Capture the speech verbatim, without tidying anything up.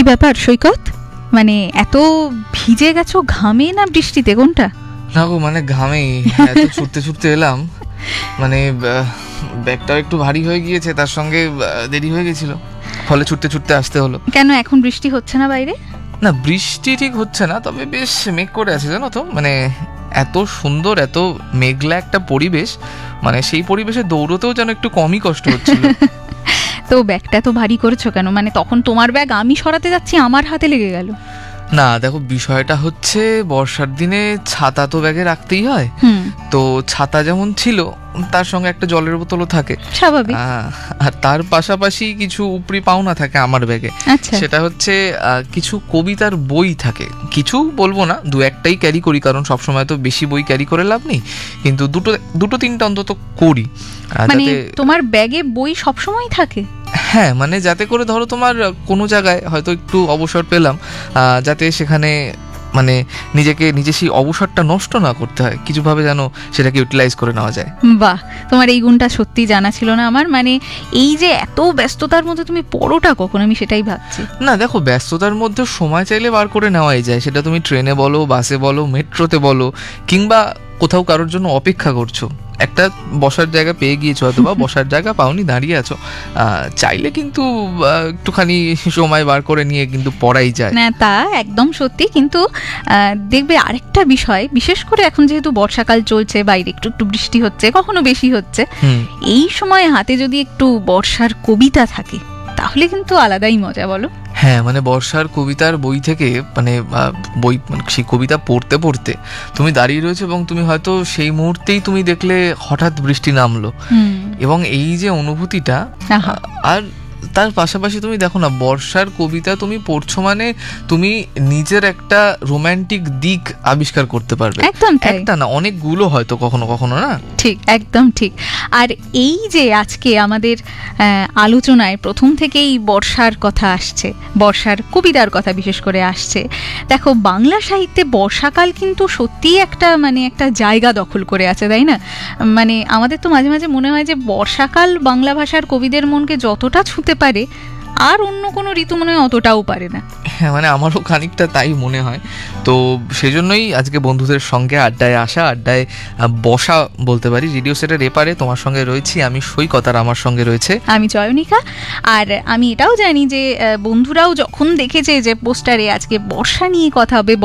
ব্যাপার সৈকত, মানে এত ভিজে গেছো ঘামে না বৃষ্টিতে, কোনটা? না গো, মানে ঘামেই এত ছুটতে ছুটতে এলাম, মানে ব্যাগটাও একটু ভারী হয়ে গিয়েছে, তার সঙ্গে দেরি হয়ে গেছিল, ফলে ছুটতে ছুটতে আসতে হলো। কেন এখন বৃষ্টি হচ্ছে না বাইরে? না, বৃষ্টি ঠিক হচ্ছে না, তবে বেশ মেঘ করে আছে জানো তো, মানে এত সুন্দর এত মেঘলা একটা পরিবেশ, মানে সেই পরিবেশে দৌড়তেও যেন একটু কমই কষ্ট হচ্ছিল। তো ব্যাগটা তো ভারী করেছো কেন? মানে তখন তোমার ব্যাগ আমি সরাতে যাচ্ছি, আমার হাতে লেগে গেল। না দেখো, বিষয়টা হচ্ছে বর্ষার দিনে ছাতা তো ব্যাগে রাখতেই হয়, তো ছাতা যেমন ছিল তার সঙ্গে একটা জলের বোতলও থাকে স্বাভাবিক, আর তার পাশাপাশি কিছু উপরি পাওনা থাকে আমার ব্যাগে। সেটা হচ্ছে কিছু কবিতার বই থাকে, কিছু বলবো না, দু একটাই ক্যারি করি, কারণ সবসময় তো বেশি বই ক্যারি করে লাভ নেই, কিন্তু দুটো দুটো তিনটা অন্তত করি। মানে তোমার ব্যাগে বই সবসময় থাকে? হ্যাঁ, মানে যাতে করে ধরো তোমার কোনো জায়গায় হয়তো একটু অবসর পেলাম, যাতে সেখানে মানে নিজেকে নিজে সেই অবসরটা নষ্ট না করতে হয়, কিছুভাবে যেন সেটাকে ইউটিলাইজ করে নেওয়া যায়। বাহ, তোমার এই গুণটা সত্যি জানা ছিল না আমার। মানে এই যে এত ব্যস্ততার মধ্যে তুমি পড়োটা কখন, আমি সেটাই ভাবছি। না দেখো, ব্যস্ততার মধ্যে সময় চাইলে বার করে নেওয়াই যায়, সেটা তুমি ট্রেনে বলো, বাসে বলো, মেট্রোতে বলো, কিংবা কোথাও কারোর জন্য অপেক্ষা করছো, একটা বসার জায়গা পেয়ে গিয়েছো, হয়তো বা বসার জায়গা পাওনি, দাঁড়িয়ে আছো, চাইলে কিন্তু একটুখানি সময় বার করে নিয়ে কিন্তু পড়াই যায়। না তা একদম সত্যি, কিন্তু দেখবে আরেকটা বিষয়, বিশেষ করে এখন যেহেতু বর্ষাকাল চলছে, বাইরে একটু একটু বৃষ্টি হচ্ছে, কখনো বেশি হচ্ছে, এই সময় হাতে যদি একটু বর্ষার কবিতা থাকে তাহলে কিন্তু আলাদাই মজা, বলো? হ্যাঁ, মানে বর্ষার কবিতার বই থেকে মানে বই সেই কবিতা পড়তে পড়তে তুমি দাঁড়িয়ে রয়েছো এবং তুমি হয়তো সেই মুহূর্তেই তুমি দেখলে হঠাৎ বৃষ্টি নামলো, এবং এই যে অনুভূতিটা, আর তার পাশাপাশি তুমি দেখো না, বর্ষার কবিতা তুমি পড়ছো মানে তুমি নিজের একটা রোমান্টিক দিক আবিষ্কার করতে পারবে। একদম একটা না, অনেকগুলো হয়তো কখনো কখনো, না? ঠিক, একদম ঠিক। আর এই যে আজকে আমাদের আলোচনায় প্রথম থেকেই বর্ষার কথা আসছে, বর্ষার কবিতার কথা বিশেষ করে আসছে, দেখো বাংলা সাহিত্যে বর্ষাকাল কিন্তু সত্যিই একটা মানে একটা জায়গা দখল করে আছে, তাই না? মানে আমাদের তো মাঝে মাঝে মনে হয় যে বর্ষাকাল বাংলা ভাষার কবিদের মনকে যতটা ছুঁতে পারে আর অন্য কোনো ঋতু মনে হয় অতটাও পারে না। হ্যাঁ, মানে আমারও খানিকটা তাই মনে হয়। তো সেজন্যই আজকে বন্ধুদের সঙ্গে আড্ডায় আসা, আড্ডায় বসা বলতে পারি। রেডিও সেটের এপারে তোমার সঙ্গে রয়েছি আমি সৈকত, আর আমার সঙ্গে রয়েছে আমি চয়নিকা। আর আমি এটাও জানি যে বন্ধুরাও যখন দেখেছে যে পোস্টারে আজকে বর্ষা নিয়ে কথা হবে,